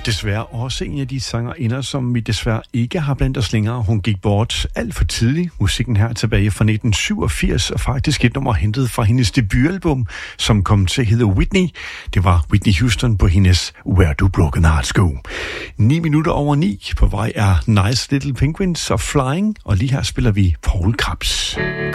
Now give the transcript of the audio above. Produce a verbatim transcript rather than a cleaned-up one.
desværre også en af de sangerinder, som vi desværre ikke har blandt os længere. Hun gik bort alt for tidligt. Musikken her tilbage fra nitten syvogfirs, og faktisk et nummer hentet fra hendes debutalbum, som kom til at hedde Whitney. Det var Whitney Houston på hendes Where Do Broken Hearts Go. Ni minutter over ni. På vej er Nice Little Penguins og Flying, og lige her spiller vi Paul Krebs.